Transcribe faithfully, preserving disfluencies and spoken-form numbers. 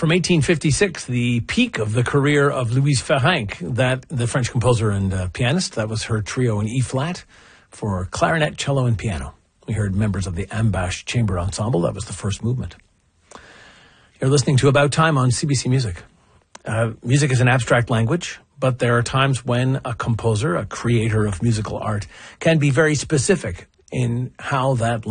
From eighteen fifty-six, the peak of the career of Louise Ferenc, that the French composer and uh, pianist, that was her trio in E-flat for clarinet, cello, and piano. We heard members of the Ambash Chamber Ensemble. That was the first movement. You're listening to About Time on C B C Music. Uh, music is an abstract language, but there are times when a composer, a creator of musical art, can be very specific in how that